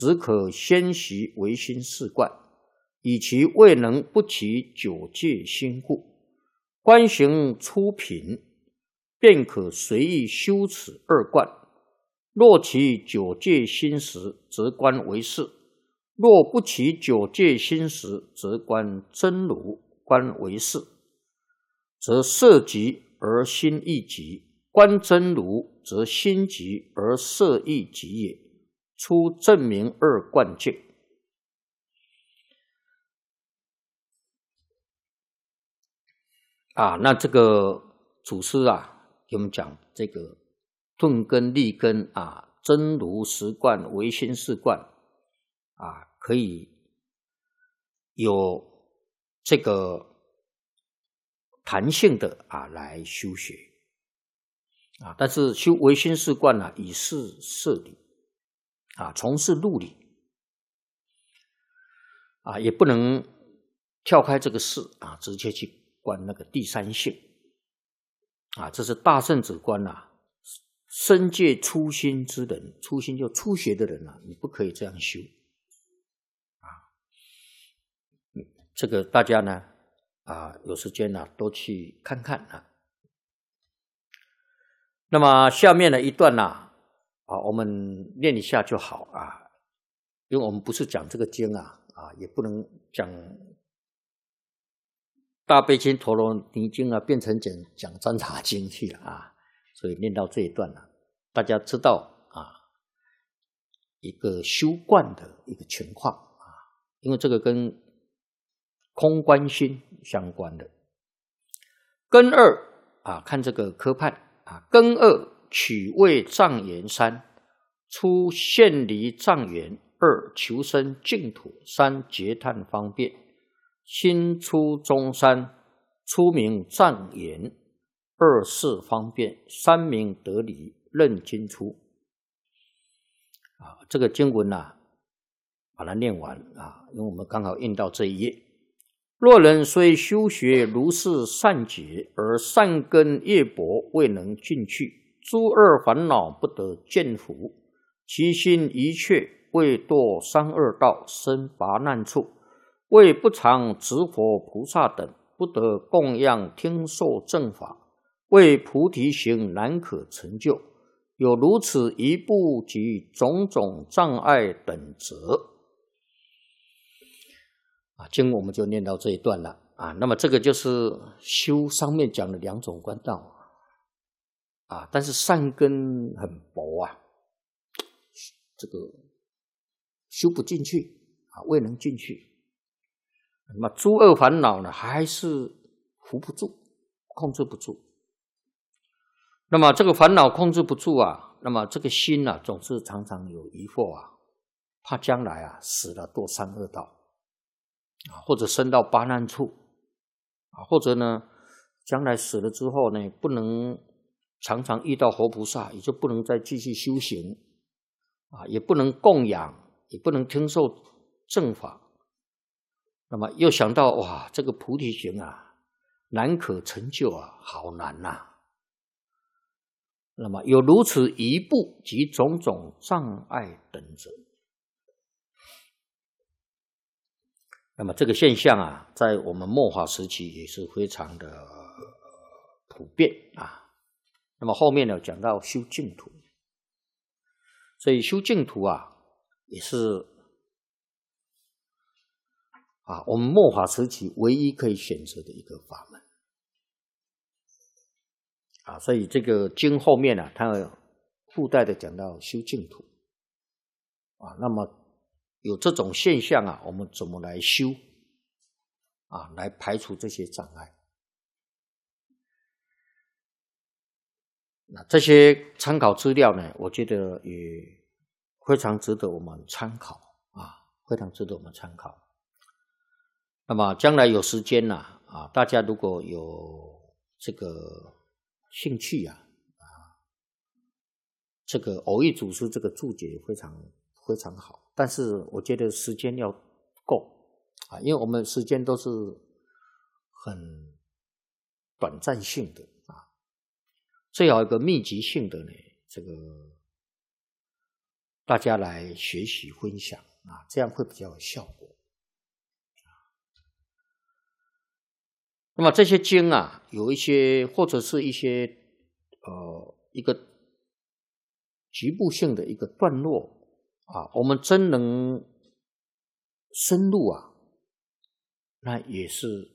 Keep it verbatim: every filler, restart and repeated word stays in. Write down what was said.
只可先习唯心是观，以其未能不起九界心故。观行初品，便可随意修此二观。若起九界心时，则观为是；若不起九界心时，则观真如，观为是。则色即而心亦即，观真如则心即而色亦即也。初证明二观境。啊，那这个祖师啊，给我们讲这个顿根、立根啊，真如实观、唯心是观啊，可以有这个弹性的啊来修学啊，但是修唯心是观呢、啊，以事摄理啊，从事入理啊，也不能跳开这个事啊，直接去观那个第三性啊，这是大圣者观啊，深戒初心之人，初心就初学的人啊，你不可以这样修啊。这个大家呢啊，有时间呢、啊、都去看看啊。那么下面的一段呢 啊, 啊，我们念一下就好啊，因为我们不是讲这个经啊啊，也不能讲大悲经、陀罗尼经啊，变成讲讲占察经去了啊，所以念到这一段了，大家知道啊，一个修观的一个情况啊，因为这个跟空观心相关的。根二啊，看这个科判啊，根二取位障缘三，初现离障缘，二求生净土，三结叹方便。心出中山，初名障缘，二事方便，三名得离，任经出。啊，这个经文啊，把它念完啊，因为我们刚好印到这一页。若人虽修学如是善解，而善根业薄，未能尽去，诸二烦恼不得见伏，其心一却，未堕三恶道，生拔难处。为不常执佛菩萨等，不得供养听受正法，为菩提行难可成就。有如此一步及种种障碍等则。啊，经我们就念到这一段了啊。那么这个就是修上面讲的两种观道啊，但是善根很薄啊，这个修不进去啊，未能进去。那么诸恶烦恼呢，还是扶不住，控制不住。那么这个烦恼控制不住啊，那么这个心啊，总是常常有疑惑啊，怕将来啊死了堕三恶道啊，或者生到八难处啊，或者呢，将来死了之后呢，不能常常遇到活菩萨，也就不能再继续修行啊，也不能供养，也不能听受正法。那么又想到哇，这个菩提行啊，难可成就啊，好难呐、啊。那么有如此一步及种种障碍等者。那么这个现象啊，在我们末法时期也是非常的普遍啊。那么后面呢，讲到修净土，所以修净土啊，也是啊，我们末法时期唯一可以选择的一个法门啊，所以这个经后面呢、啊，它附带的讲到修净土啊，那么有这种现象啊，我们怎么来修啊，来排除这些障碍？那这些参考资料呢，我觉得也非常值得我们参考啊，非常值得我们参考。那么将来有时间呢、啊，啊，大家如果有这个兴趣啊，啊，这个偶益祖师这个注解非常非常好，但是我觉得时间要够啊，因为我们时间都是很短暂性的啊，最好一个密集性的呢，这个大家来学习分享啊，这样会比较有效果。那么这些经啊，有一些或者是一些呃一个局部性的一个段落啊，我们真能深入啊，那也是